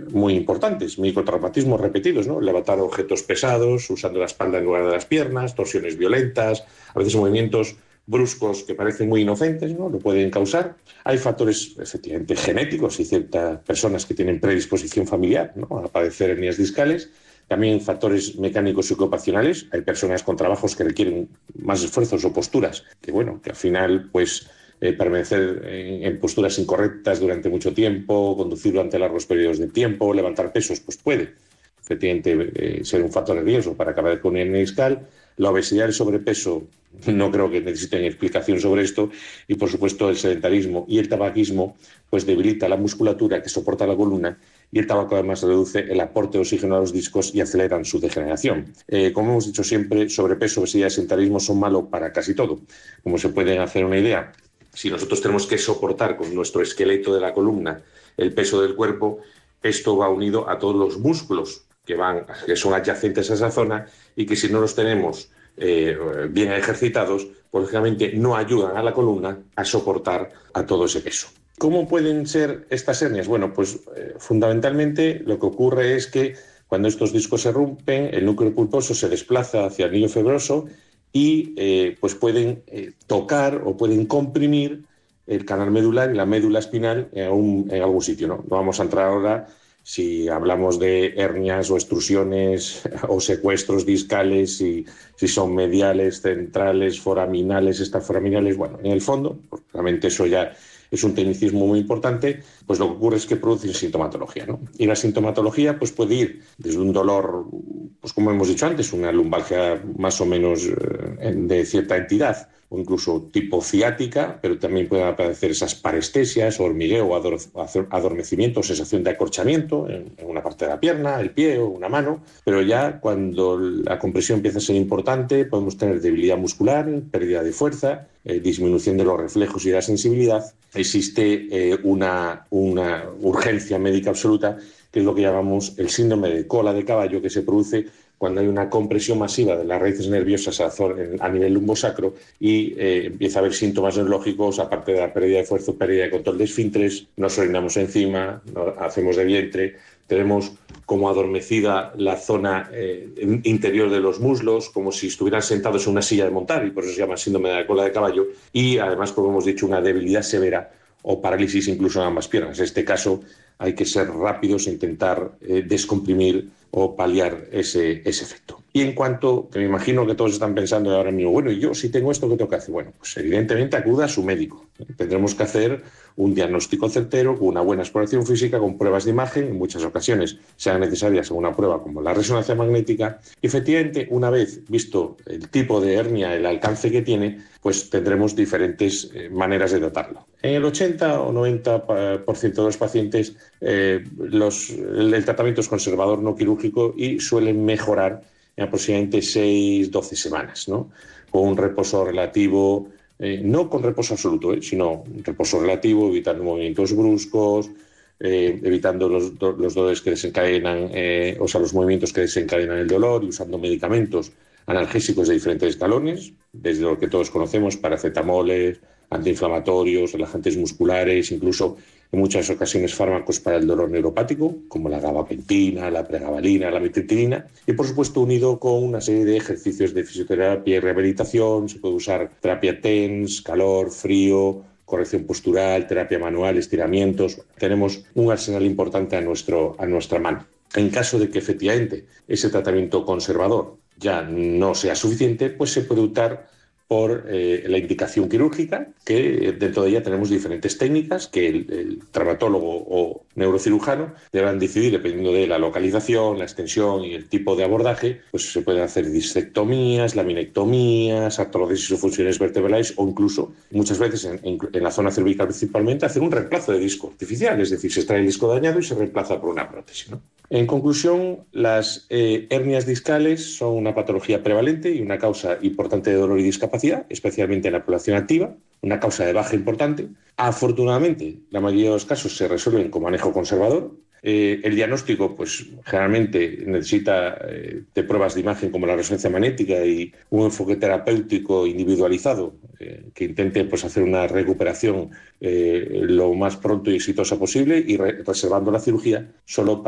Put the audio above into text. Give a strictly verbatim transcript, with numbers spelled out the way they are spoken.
muy importantes, microtraumatismos repetidos, ¿no? Levantar objetos pesados, usando la espalda en lugar de las piernas, torsiones violentas, a veces movimientos bruscos que parecen muy inocentes, ¿no? Lo pueden causar. Hay factores efectivamente genéticos y ciertas personas que tienen predisposición familiar, ¿no?, a padecer hernias discales. También factores mecánicos y ocupacionales. Hay personas con trabajos que requieren más esfuerzos o posturas que, bueno, que al final, pues, eh, permanecer en, en posturas incorrectas durante mucho tiempo, conducir durante largos periodos de tiempo, levantar pesos, pues puede efectivamente eh, ser un factor de riesgo para acabar con una hernia discal. La obesidad y el sobrepeso no creo que necesiten explicación sobre esto, y por supuesto el sedentarismo y el tabaquismo pues debilita la musculatura que soporta la columna, y el tabaco además reduce el aporte de oxígeno a los discos y aceleran su degeneración. Eh, como hemos dicho siempre, sobrepeso, obesidad y sedentarismo son malos para casi todo. Como se pueden hacer una idea, si nosotros tenemos que soportar con nuestro esqueleto de la columna el peso del cuerpo, esto va unido a todos los músculos que, van, que son adyacentes a esa zona, y que si no los tenemos eh, bien ejercitados, pues lógicamente no ayudan a la columna a soportar a todo ese peso. ¿Cómo pueden ser estas hernias? Bueno, pues eh, fundamentalmente lo que ocurre es que cuando estos discos se rompen, el núcleo pulposo se desplaza hacia el anillo fibroso y eh, pues pueden eh, tocar o pueden comprimir el canal medular y la médula espinal en algún, en algún sitio, ¿no? No vamos a entrar ahora si hablamos de hernias o extrusiones o secuestros discales, si, si son mediales, centrales, foraminales, extraforaminales. Bueno, en el fondo, porque realmente eso ya es un tecnicismo muy importante, pues lo que ocurre es que producen sintomatología, ¿no? Y la sintomatología pues puede ir desde un dolor, pues como hemos dicho antes, una lumbalgia más o menos eh, de cierta entidad, o incluso tipo ciática, pero también pueden aparecer esas parestesias, hormigueo, ador adormecimiento, sensación de acorchamiento en, en una parte de la pierna, el pie o una mano. Pero ya cuando la compresión empieza a ser importante, podemos tener debilidad muscular, pérdida de fuerza, eh, disminución de los reflejos y de la sensibilidad. Existe eh, una, una urgencia médica absoluta, que es lo que llamamos el síndrome de cola de caballo, que se produce cuando hay una compresión masiva de las raíces nerviosas a nivel lumbosacro y eh, empieza a haber síntomas neurológicos, aparte de la pérdida de esfuerzo, pérdida de control de esfínteres, nos orinamos encima, nos hacemos de vientre, tenemos como adormecida la zona eh, interior de los muslos, como si estuvieran sentados en una silla de montar, y por eso se llama síndrome de la cola de caballo, y además, como hemos dicho, una debilidad severa o parálisis incluso en ambas piernas. En este caso hay que ser rápidos e intentar eh, descomprimir o paliar ese, ese efecto. Y en cuanto, que me imagino que todos están pensando ahora mismo, bueno, ¿y yo si tengo esto, qué tengo que hacer? Bueno, pues evidentemente acuda a su médico. Tendremos que hacer un diagnóstico certero, con una buena exploración física, con pruebas de imagen, en muchas ocasiones sean necesarias alguna prueba como la resonancia magnética. Y efectivamente, una vez visto el tipo de hernia, el alcance que tiene, pues tendremos diferentes eh, maneras de tratarlo. En el ochenta o noventa por ciento de los pacientes eh, los, el, el tratamiento es conservador, no quirúrgico, y suelen mejorar en aproximadamente seis a doce semanas, ¿no? Con un reposo relativo, eh, no con reposo absoluto, eh, sino un reposo relativo, evitando movimientos bruscos, eh, evitando los, do, los dolores que desencadenan, eh, o sea, los movimientos que desencadenan el dolor, y usando medicamentos analgésicos de diferentes escalones, desde lo que todos conocemos, paracetamoles, antiinflamatorios, relajantes musculares, incluso en muchas ocasiones fármacos para el dolor neuropático, como la gabapentina, la pregabalina, la metiltrina, y por supuesto unido con una serie de ejercicios de fisioterapia y rehabilitación. Se puede usar terapia TENS, calor, frío, corrección postural, terapia manual, estiramientos. Tenemos un arsenal importante a, nuestro, a nuestra mano. En caso de que efectivamente ese tratamiento conservador ya no sea suficiente, pues se puede optar por eh, la indicación quirúrgica, que dentro de ella tenemos diferentes técnicas que el, el traumatólogo o neurocirujano deberán decidir dependiendo de la localización, la extensión y el tipo de abordaje. Pues se pueden hacer disectomías, laminectomías, artrodesis o funciones vertebrales, o incluso muchas veces en, en, en la zona cervical principalmente hacer un reemplazo de disco artificial, es decir, se extrae el disco dañado y se reemplaza por una prótesis, ¿no? En conclusión, las eh, hernias discales son una patología prevalente y una causa importante de dolor y discapacidad, especialmente en la población activa, una causa de baja importante. Afortunadamente, la mayoría de los casos se resuelven con manejo conservador. Eh, el diagnóstico, pues generalmente necesita eh, de pruebas de imagen como la resonancia magnética y un enfoque terapéutico individualizado eh, que intente pues, hacer una recuperación eh, lo más pronto y exitosa posible, y re reservando la cirugía solo para